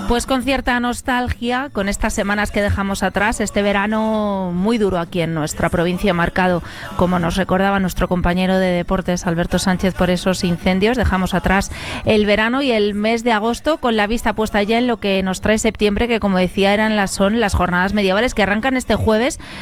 Pues con cierta nostalgia, con estas semanas que dejamos atrás, este verano muy duro aquí en nuestra provincia, marcado, como nos recordaba nuestro compañero de deportes Alberto Sánchez, por esos incendios. Dejamos atrás el verano y el mes de agosto con la vista puesta ya en lo que nos trae septiembre, que como decía son las jornadas medievales que arrancan este jueves